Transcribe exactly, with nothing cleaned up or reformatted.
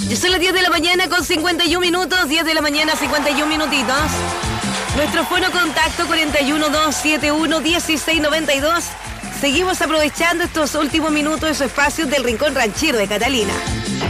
Ya son las diez de la mañana con cincuenta y un minutos, diez de la mañana, cincuenta y un minutitos. Nuestro fono contacto cuarenta y uno, doscientos setenta y uno, dieciséis noventa y dos. Seguimos aprovechando estos últimos minutos de su espacio del Rincón Ranchero de Catalina.